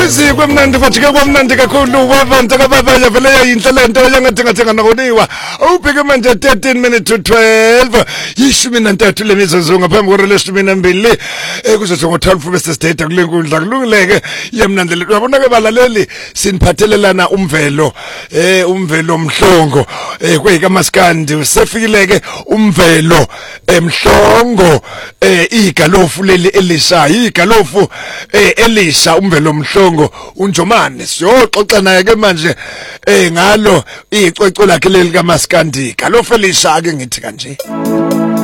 Yazi kwamnandi futhi ke kwamnandi kakhulu wabantu kababaya vele yayinhle lento yangathenga nokuniwa. Ubheke manje 13 minutes to 12. Yishumi nantathu lemizuzu ngaphambi kwere leshumi nambili. Kuzothi ngo12 bese state kulenkundla kulungileke yemnandi le. Uyabona ke balaleli siniphathelelana umvelo umvelo mhlongo kweka maskandi usefikileke umvelo emhlongo igalofu leli elishayo igalofu elisha umvelo mhlongo uNjomane siyoxoxa naye ke manje ngalo icwecwe lakhe leli kaMaskandi galofu elisha ke ngithi kanje.